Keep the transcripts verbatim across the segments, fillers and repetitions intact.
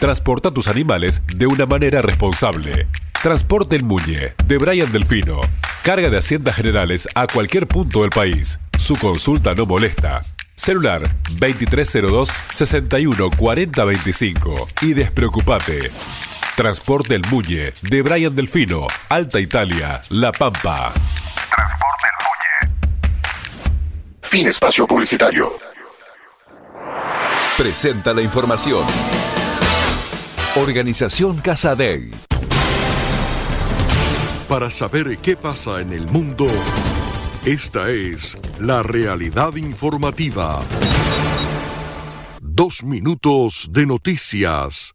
Transporta tus animales de una manera responsable. Transporte El Muñe, de Brian Delfino. Carga de Haciendas Generales a cualquier punto del país. Su consulta no molesta. Celular veintitrés cero dos, sesenta y uno, cuarenta veinticinco. Y despreocupate. Transporte El Muñe, de Brian Delfino, Alta Italia, La Pampa. Transporte El Muñe. Fin espacio publicitario. Presenta la información. Organización Casadei. Para saber qué pasa en el mundo, esta es la realidad informativa. Dos minutos de noticias.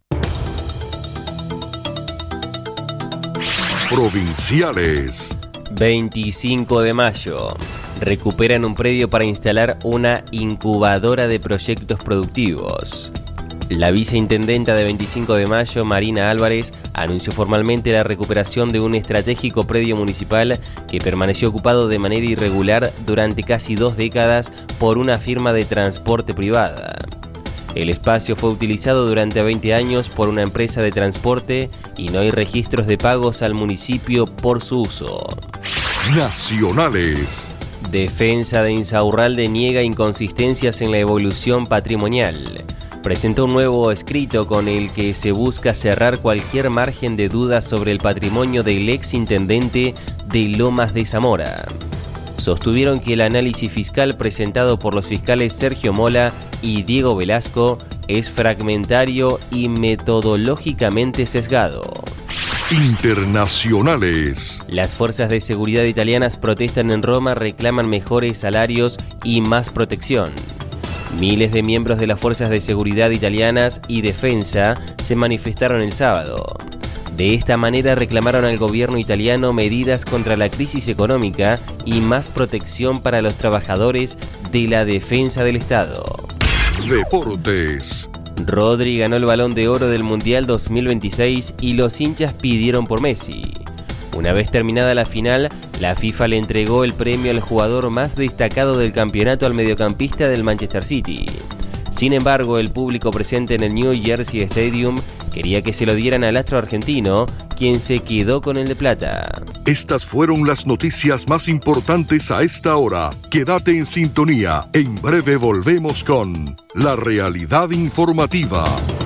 Provinciales. veinticinco de mayo. Recuperan un predio para instalar una incubadora de proyectos productivos. La viceintendenta de veinticinco de mayo, Marina Álvarez, anunció formalmente la recuperación de un estratégico predio municipal que permaneció ocupado de manera irregular durante casi dos décadas por una firma de transporte privada. El espacio fue utilizado durante veinte años por una empresa de transporte y no hay registros de pagos al municipio por su uso. Nacionales. Defensa de Insaurralde niega inconsistencias en la evolución patrimonial. Presentó un nuevo escrito con el que se busca cerrar cualquier margen de duda sobre el patrimonio del ex intendente de Lomas de Zamora. Sostuvieron que el análisis fiscal presentado por los fiscales Sergio Mola y Diego Velasco es fragmentario y metodológicamente sesgado. Internacionales. Las fuerzas de seguridad italianas protestan en Roma, reclaman mejores salarios y más protección. Miles de miembros de las fuerzas de seguridad italianas y defensa se manifestaron el sábado. De esta manera reclamaron al gobierno italiano medidas contra la crisis económica y más protección para los trabajadores de la defensa del Estado. Deportes. Rodri ganó el Balón de Oro del Mundial dos mil veintiséis y los hinchas pidieron por Messi. Una vez terminada la final, la FIFA le entregó el premio al jugador más destacado del campeonato al mediocampista del Manchester City. Sin embargo, el público presente en el New Jersey Stadium quería que se lo dieran al astro argentino, quien se quedó con el de plata. Estas fueron las noticias más importantes a esta hora. Quédate en sintonía. En breve volvemos con La Realidad Informativa.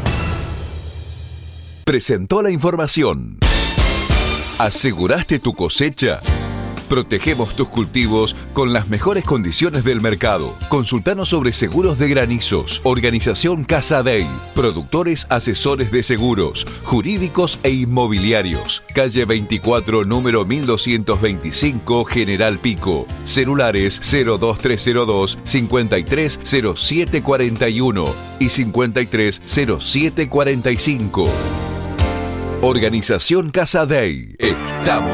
Presentó la información. ¿Aseguraste tu cosecha? Protegemos tus cultivos con las mejores condiciones del mercado. Consultanos sobre seguros de granizos. Organización Casadei. Productores asesores de seguros, jurídicos e inmobiliarios. Calle veinticuatro, número mil doscientos veinticinco, General Pico. Celulares cero dos tres cero dos, cincuenta y tres cero siete cuarenta y uno y cincuenta y tres cero siete cuarenta y cinco. Organización Casadei. Estamos